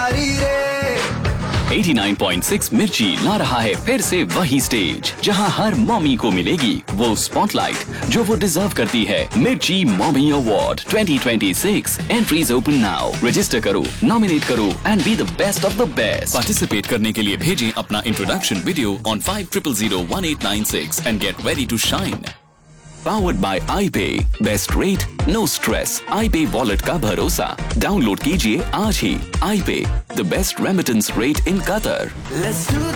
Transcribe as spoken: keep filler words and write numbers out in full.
जारी रे। नवासी पॉइंट छह मिर्ची ला रहा है फिर से वही स्टेज जहां हर मॉमी को मिलेगी वो स्पॉटलाइट जो वो डिजर्व करती है। मिर्ची mommy award twenty twenty six entries open now. Register करो, नॉमिनेट करो and be the best of the best. Participate करने के लिए भेजें अपना introduction video on five triple zero one eight nine six and get ready to shine. Powered by iPay, best rate, no stress. iPay wallet का भरोसा। Download कीजिए आज ही iPay, the best remittance rate in Qatar. Let's do